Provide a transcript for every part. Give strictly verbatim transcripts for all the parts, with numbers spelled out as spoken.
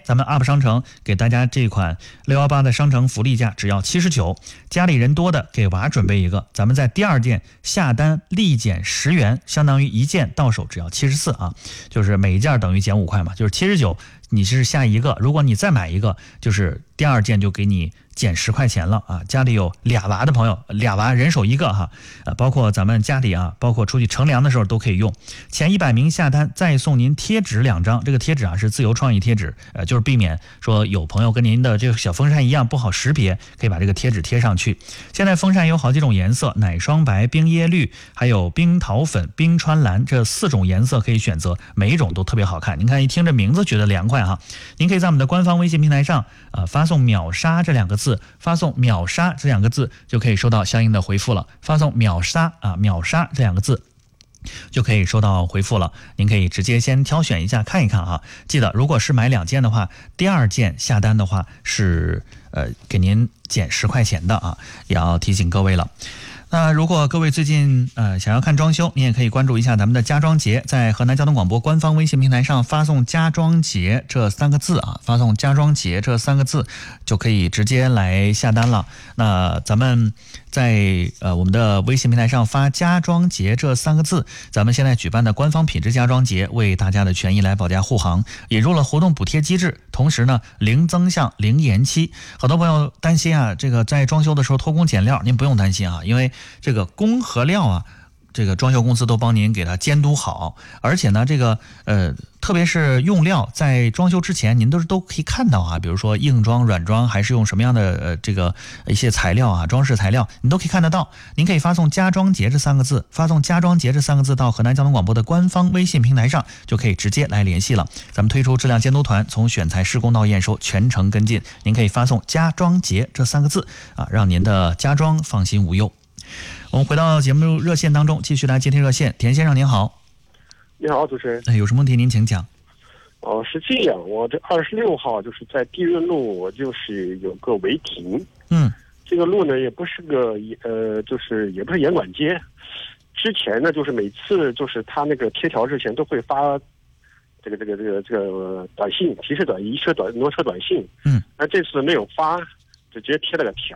咱们 U P 商城给大家这款六一八的商城福利价只要七十九，家里人多的给娃准备一个，咱们在第二件下单立减十元，相当于一件到手只要七十四啊，就是每一件等于减五块嘛，就是七十九，你是下一个，如果你再买一个，就是第二件就给你减十块钱了啊！家里有俩娃的朋友，俩娃人手一个哈，呃，包括咱们家里啊，包括出去乘凉的时候都可以用。前一百名下单再送您贴纸两张，这个贴纸啊是自由创意贴纸，呃，就是避免说有朋友跟您的这个小风扇一样不好识别，可以把这个贴纸贴上去。现在风扇有好几种颜色，奶霜白、冰椰绿，还有冰桃粉、冰川蓝，这四种颜色可以选择，每一种都特别好看。您看一听这名字觉得凉快哈，您可以在我们的官方微信平台上啊、呃、发送秒杀这两个字，发送秒杀这两个字就可以收到相应的回复了。发送秒杀啊秒杀这两个字就可以收到回复了。您可以直接先挑选一下看一看啊。记得如果是买两件的话，第二件下单的话是呃给您减十块钱的啊，也要提醒各位了。那如果各位最近呃想要看装修，你也可以关注一下咱们的家装节，在河南交通广播官方微信平台上发送家装节这三个字啊，发送家装节这三个字就可以直接来下单了。那咱们在呃我们的微信平台上发家装节这三个字，咱们现在举办的官方品质家装节为大家的权益来保驾护航，引入了活动补贴机制，同时呢零增项零延期。很多朋友担心啊，这个在装修的时候偷工减料，您不用担心啊，因为这个工和料啊，这个装修公司都帮您给它监督好，而且呢，这个呃，特别是用料，在装修之前您都是都可以看到啊，比如说硬装、软装，还是用什么样的呃这个一些材料啊，装饰材料，你都可以看得到。您可以发送家装节这三个字，发送家装节这三个字到河南交通广播的官方微信平台上，就可以直接来联系了。咱们推出质量监督团，从选材、施工到验收全程跟进。您可以发送家装节这三个字啊，让您的家装放心无忧。我们回到节目热线当中，继续来接听热线。田先生您好。 你好，主持人。 哎，有什么问题您请讲。 哦，是这样，我这二十六号就是在地润路，我就是有个违停。 嗯。 这个路呢也不是个呃，就是也不是严管街。之前呢，就是每次就是他那个贴条之前都会发这个这个这个这个短信提示短移车短挪车短信。 嗯。 那这次没有发，就直接贴了个条。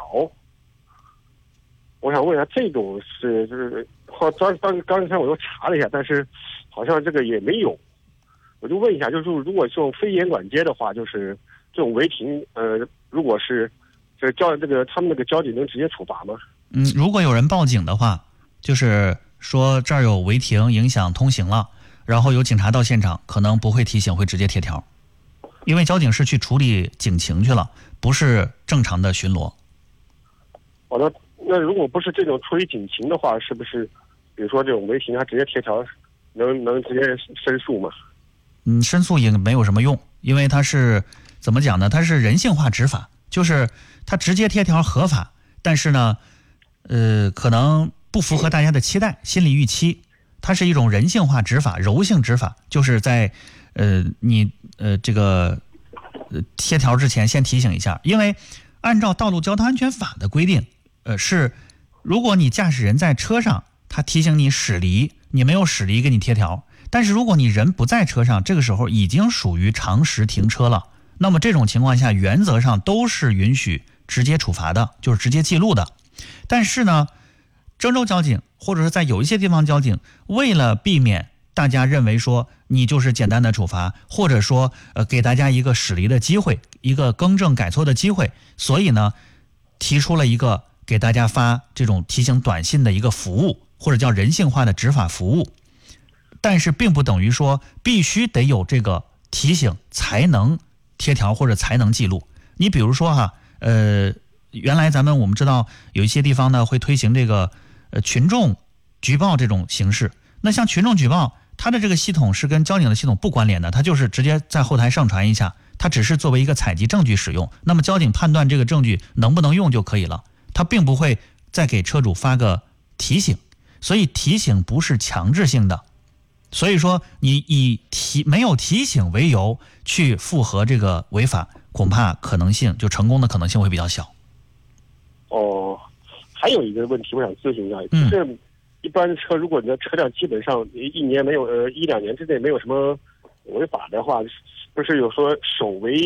我想问一下，这种是就是好，刚刚刚才我又查了一下，但是好像这个也没有。我就问一下，就是如果这种非严管街的话，就是这种违停，呃，如果是这交这个他们那个交警能直接处罚吗？ 嗯，如果有人报警的话，就是说这儿有违停影响通行了，然后有警察到现场，可能不会提醒，会直接贴条，因为交警是去处理警情去了，不是正常的巡逻。 好的。那如果不是这种处理警情的话，是不是比如说这种违停，他直接贴条，能能直接申诉吗？ 嗯，申诉也没有什么用，因为它是怎么讲呢？它是人性化执法，就是它直接贴条合法，但是呢，呃，可能不符合大家的期待、心理预期。它是一种人性化执法、柔性执法，就是在呃你呃这个呃贴条之前先提醒一下，因为按照道路交通安全法的规定。呃，是，如果你驾驶人在车上，他提醒你驶离，你没有驶离给你贴条，但是如果你人不在车上，这个时候已经属于常识停车了，那么这种情况下，原则上都是允许直接处罚的，就是直接记录的。但是呢，郑州交警或者是在有一些地方交警，为了避免大家认为说你就是简单的处罚，或者说呃给大家一个驶离的机会，一个更正改错的机会，所以呢，提出了一个给大家发这种提醒短信的一个服务，或者叫人性化的执法服务，但是并不等于说必须得有这个提醒才能贴条或者才能记录。你比如说哈，呃，原来咱们我们知道有一些地方呢会推行这个呃群众举报这种形式，那像群众举报，它的这个系统是跟交警的系统不关联的，它就是直接在后台上传一下，它只是作为一个采集证据使用，那么交警判断这个证据能不能用就可以了。他并不会再给车主发个提醒，所以提醒不是强制性的。所以说你以提没有提醒为由去复核这个违法，恐怕可能性就成功的可能性会比较小。 哦，还有一个问题我想咨询一下， 嗯、 就是一般车如果你的车辆基本上一年没有呃一两年之内没有什么违法的话，不是有说首违